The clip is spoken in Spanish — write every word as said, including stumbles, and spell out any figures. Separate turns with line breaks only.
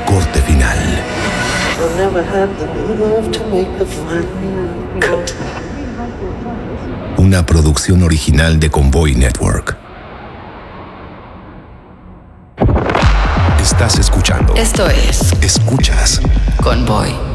corte final. Una producción original de Convoy Network. Estás escuchando.
Esto es
Escuchas
Convoy.